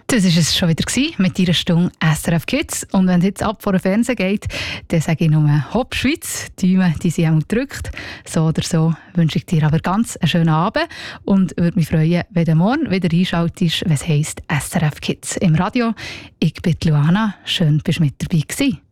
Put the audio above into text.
Das war es schon wieder mit deiner Stunde SRF Kids. Und wenn es jetzt ab vor den Fernsehen geht, dann sage ich nur Hopp Schweiz. Die Daumen, die sind einmal gedrückt. So oder so wünsche ich dir aber ganz einen schönen Abend und würde mich freuen, wenn du morgen wieder einschaltest, wenn es heisst SRF Kids im Radio. Ich bin Luana. Schön, bist du mit dabei gewesen.